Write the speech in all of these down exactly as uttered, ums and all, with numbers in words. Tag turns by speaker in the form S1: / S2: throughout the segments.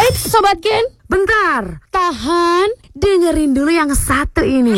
S1: Eits, Sobat Gen, bentar, tahan, dengerin dulu yang satu ini.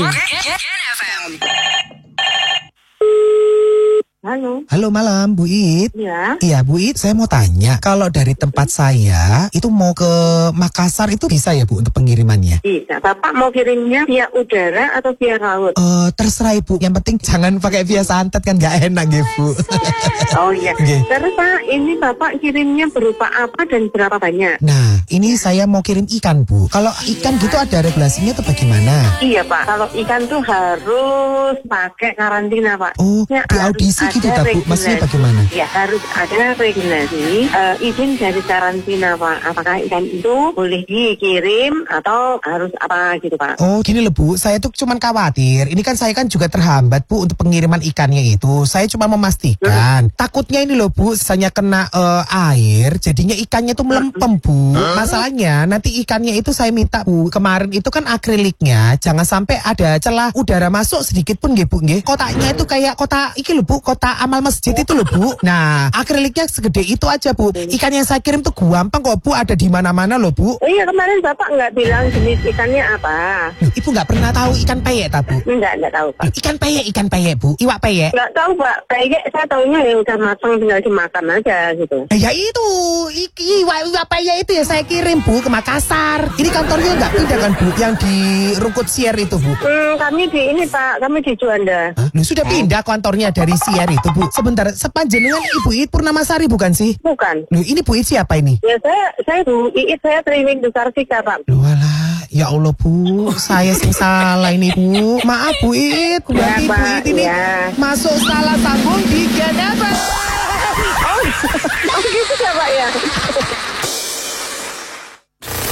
S2: Halo.
S3: Halo malam, Bu It.
S2: Iya.
S3: Iya, Bu It, saya mau tanya, kalau dari tempat saya itu mau ke Makassar itu bisa ya, Bu, untuk pengirimannya?
S2: Bisa. Bapak mau kirimnya via udara atau via laut?
S3: Eh, terserah Ibu. Yang penting jangan pakai via santet, kan nggak enak ya, Bu.
S2: Oh iya.
S3: Oke.
S2: Terus Pak, ini Bapak kirimnya berupa apa dan berapa banyak?
S3: Nah, ini saya mau kirim ikan, Bu. Kalau ikan gitu ada regulasinya atau bagaimana?
S2: Iya Pak, kalau ikan tuh harus pakai karantina Pak.
S3: Oh,
S2: Ya,
S3: di
S2: harus
S3: audisi
S2: ada
S3: gitu, tak, Bu? Maksudnya
S2: regulasi.
S3: bagaimana?
S2: Ya, harus ada regulasi uh, izin dari karantina Pak. Apakah ikan itu boleh dikirim atau harus apa gitu Pak?
S3: Oh, gini loh, Bu. Saya tuh cuman khawatir. Ini kan saya kan juga terhambat, Bu, untuk pengiriman ikannya itu. Saya cuma memastikan. Hmm. Takutnya ini loh, Bu, misalnya kena uh, air, jadinya ikannya tuh melempem, Bu. Hmm. Masalahnya nanti ikannya itu saya minta, Bu. Kemarin itu kan akriliknya jangan sampai ada celah udara masuk sedikit pun, nggih, Bu, nggih. Kotaknya itu kayak kotak iki loh, Bu, kotak amal masjid itu loh, Bu. Nah, akriliknya segede itu aja, Bu. Ikan yang saya kirim tuh gampang kok, Bu. Ada di mana-mana loh, Bu.
S2: Oh iya, kemarin Bapak nggak bilang jenis ikannya apa?
S3: Loh, Ibu nggak pernah tahu ikan peyek, tak, Bu?
S2: Enggak, enggak tahu Pak.
S3: Loh, ikan peyek, ikan peyek, Bu. Iwak peyek.
S2: Nggak tahu Pak, kayaknya saya taunya yang udah matang tinggal dimakan aja gitu.
S3: Eh, ya itu, iki iwak iwak peyek itu ya saya kirim, Bu, ke Makassar. Ini kantornya nggak pindah kan, Bu? Yang di Rungkut Sier itu, Bu.
S2: Hmm, kami di ini Pak, kami di Juanda.
S3: Hah? Loh, sudah pindah kantornya dari Sier itu, Bu. Sebentar, sepanjenengan Ibu It Purnamasari bukan sih?
S2: Bukan.
S3: Loh, ini Bu It siapa ini?
S2: Ya saya, saya Bu Iit, saya training di Kartika Pak.
S3: Loh, alah, ya Allah, Bu, saya sing salah ini, Bu. Maaf, Bu It, berarti
S2: Ya,
S3: Bu
S2: Pak,
S3: It ini
S2: ya.
S3: masuk salah sambung di Geneva.
S2: Oh, oh gitu ya Pak ya.